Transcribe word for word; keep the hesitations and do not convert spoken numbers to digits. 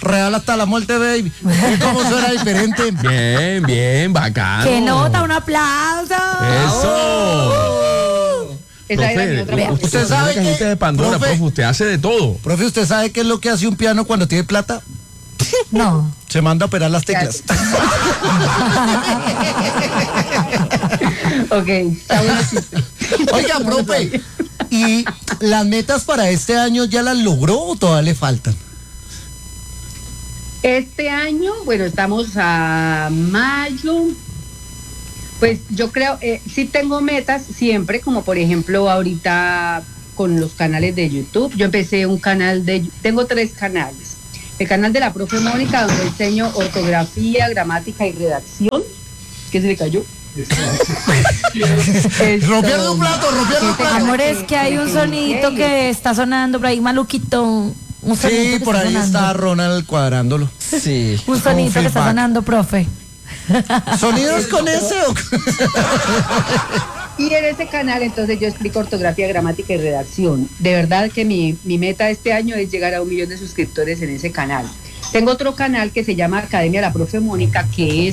real hasta la muerte, baby. ¿Cómo suena diferente? Bien, bien, bacano. ¡Qué nota! ¡Un aplauso! ¡Eso! Esa era mi Profe, otra usted, pregunta. usted ¿Usted sabe sabe que qué? de Pandora, Profe. profe, usted hace de todo. Profe, ¿usted sabe qué es lo que hace un piano cuando tiene plata? No. Se manda a operar las teclas. Ok, está bueno el chiste. Oiga, profe, ¿y las metas para este año ya las logró o todavía le faltan? Este año, bueno, estamos a mayo. Pues yo creo, eh, sí tengo metas siempre, como por ejemplo ahorita con los canales de YouTube. Yo empecé un canal de, tengo tres canales. El canal de la profe Mónica, donde enseño ortografía, gramática y redacción. ¿Qué se le cayó? Rompieron un plato, rompieron un plato. Amor, es que hay un sonito que está sonando por ahí, maluquito. Un sonito Sí, que por ahí sonando. está Ronald cuadrándolo. Sí. Un sonito que está feedback. sonando, profe. ¿Sonidos con ese o qué? Y en ese canal entonces yo explico ortografía, gramática y redacción. De verdad que mi, mi meta este año es llegar a un millón de suscriptores en ese canal. Tengo otro canal que se llama Academia La Profe Mónica, que es